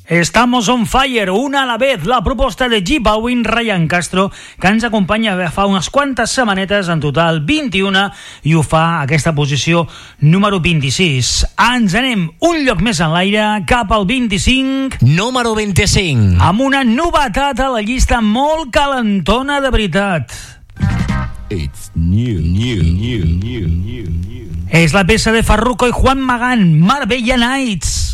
Estamos on fire, una a la vez, la proposta de J Balvin, Ryan Castro, que ens acompanya fa unes quantes setmanetes, en total 21, i ho fa aquesta posició número 26. Ens anem un lloc més en l'aire, cap al 25. Número 25. Amb una novetat a la llista molt calentona de veritat. It's new. És la peça de Farruko i Juan Magán, Marbella Nights.